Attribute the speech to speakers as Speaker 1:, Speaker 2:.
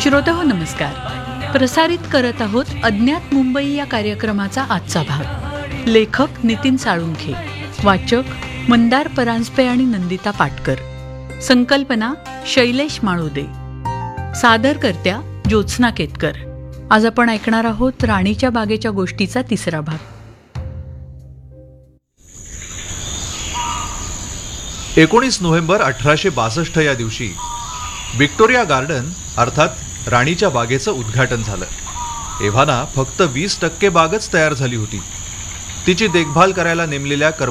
Speaker 1: श्रोतेहो नमस्कार. प्रसारित करत आहोत अज्ञात मुंबई या कार्यक्रमाचा आजचा भाग. लेखक नितीन साळुंखे, वाचक मंदार परांजपे आणि नंदिता पाटकर, संकल्पना शैलेश माळुदे, सादरकर्त्या ज्योत्स्ना केतकर. आज आपण ऐकणार आहोत राणीच्या बागेच्या गोष्टीचा तिसरा भाग.
Speaker 2: 19 नोव्हेंबर 1862 या दिवशी व्हिक्टोरिया गार्डन अर्थात राणीच्या बागेचं उद्घाटन झालं. एव्हाना फक्त 20% बागच तयार झाली होती. तिची देखभाल करायला नेमलेल्या